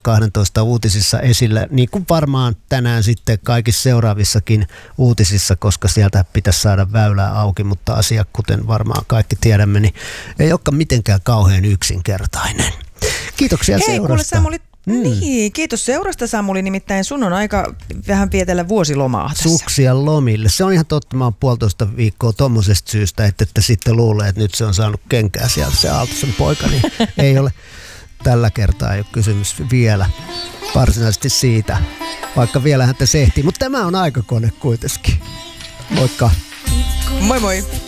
12 uutisissa esillä, niin kuin varmaan tänään sitten kaikissa seuraavissakin uutisissa, koska sieltä pitäisi saada väylää auki, mutta asia, kuten varmaan kaikki tiedämme, niin ei olekaan mitenkään kauhean yksinkertainen. Kiitoksia seurasta. Kuule Samuli, niin, kiitos seurasta Samuli, nimittäin sun on aika vähän vietellä vuosilomaa tässä. Suksia lomille. Se on ihan totta, mä oon 1,5 viikkoa tommosesta syystä, että sitten luulee, että nyt se on saanut kenkää sieltä se Aaltosen poika, niin ei ole. Tällä kertaa ei ole kysymys vielä varsinaisesti siitä, vaikka vielä häntä sehtii. Mutta tämä on aikakone kuitenkin. Moikka! Moi moi!